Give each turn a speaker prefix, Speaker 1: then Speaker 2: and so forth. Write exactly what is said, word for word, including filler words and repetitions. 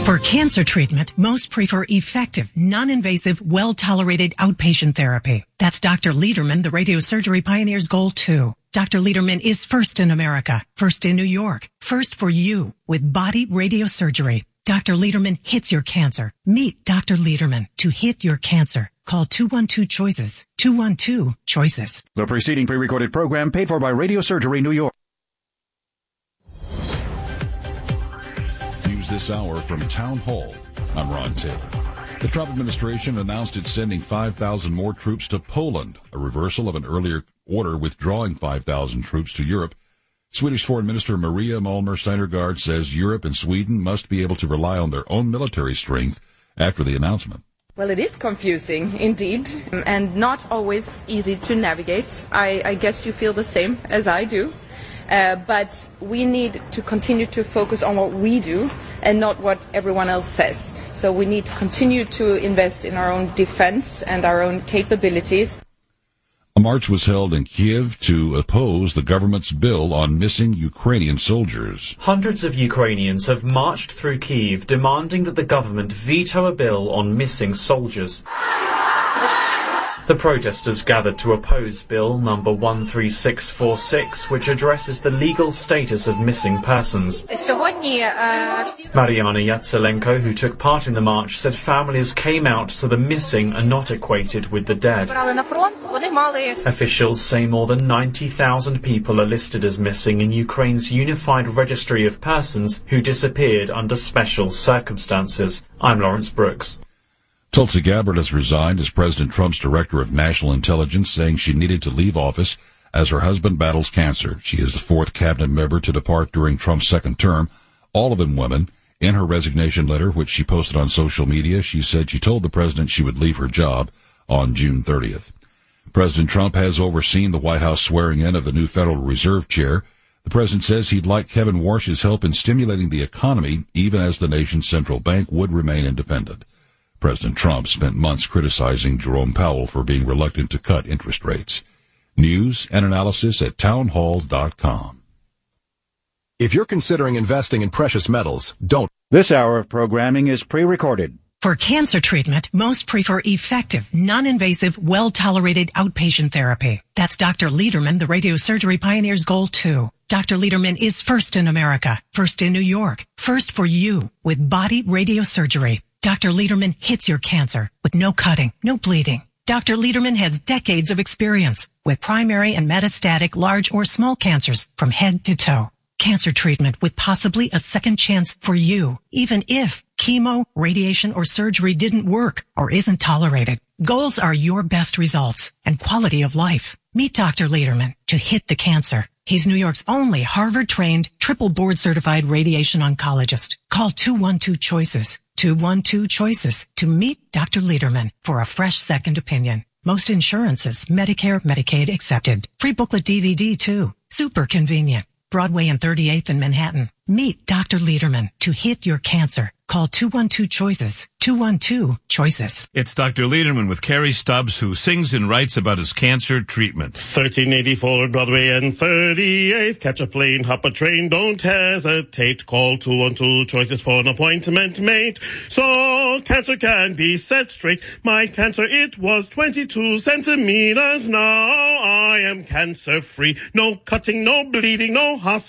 Speaker 1: For cancer treatment, most prefer effective, non-invasive, well-tolerated outpatient therapy. That's Doctor Lederman, the radiosurgery pioneer's goal too. Doctor Lederman is first in America, first in New York, first for you with body radiosurgery. Doctor Lederman hits your cancer. Meet Doctor Lederman to hit your cancer. Call two one two choices, two one two choices.
Speaker 2: The preceding pre-recorded program paid for by Radiosurgery New York.
Speaker 3: News this hour from Town Hall. I'm Ron Taylor. The Trump administration announced it's sending five thousand more troops to Poland, a reversal of an earlier order withdrawing five thousand troops to Europe. Swedish Foreign Minister Maria Malmer Stenergaard says Europe and Sweden must be able to rely on their own military strength after the announcement.
Speaker 4: Well, it is confusing, indeed, and not always easy to navigate. I, I guess you feel the same as I do. Uh, but we need to continue to focus on what we do and not what everyone else says. So we need to continue to invest in our own defense and our own capabilities.
Speaker 3: A march was held in Kiev to oppose the government's bill on missing Ukrainian soldiers.
Speaker 5: Hundreds of Ukrainians have marched through Kyiv demanding that the government veto a bill on missing soldiers. The protesters gathered to oppose Bill number one three six four six, which addresses the legal status of missing persons. Mariana Yatselenko, who took part in the march, said families came out so the missing are not equated with the dead. Officials say more than ninety thousand people are listed as missing in Ukraine's Unified Registry of Persons who disappeared under special circumstances. I'm Lawrence Brooks.
Speaker 3: Tulsi Gabbard has resigned as President Trump's Director of National Intelligence, saying she needed to leave office as her husband battles cancer. She is the fourth cabinet member to depart during Trump's second term, all of them women. In her resignation letter, which she posted on social media, she said she told the president she would leave her job on June thirtieth. President Trump has overseen the White House swearing in of the new Federal Reserve chair. The president says he'd like Kevin Warsh's help in stimulating the economy, even as the nation's central bank would remain independent. President Trump spent months criticizing Jerome Powell for being reluctant to cut interest rates. News and analysis at townhall dot com.
Speaker 6: If you're considering investing in precious metals, don't.
Speaker 2: This hour of programming is pre-recorded.
Speaker 1: For cancer treatment, most prefer effective, non-invasive, well-tolerated outpatient therapy. That's Doctor Lederman, the radiosurgery pioneer's goal too. Doctor Lederman is first in America, first in New York, first for you with body radiosurgery. Doctor Lederman hits your cancer with no cutting, no bleeding. Doctor Lederman has decades of experience with primary and metastatic large or small cancers from head to toe. Cancer treatment with possibly a second chance for you, even if chemo, radiation, or surgery didn't work or isn't tolerated. Goals are your best results and quality of life. Meet Doctor Lederman to hit the cancer. He's New York's only Harvard-trained, triple board-certified radiation oncologist. Call two one two choices, two one two choices to meet Doctor Lederman for a fresh second opinion. Most insurances, Medicare, Medicaid accepted. Free booklet D V D too. Super convenient. Broadway and thirty-eighth in Manhattan. Meet Doctor Lederman to hit your cancer. Call two one two choices, two one two choices.
Speaker 7: It's Doctor Lederman with Kerry Stubbs, who sings and writes about his cancer treatment.
Speaker 8: thirteen eighty-four Broadway and thirty-eighth. Catch a plane, hop a train, don't hesitate. Call two one two choices for an appointment made. So cancer can be set straight. My cancer, it was twenty-two centimeters. Now I am cancer free. No cutting, no bleeding, no hospital.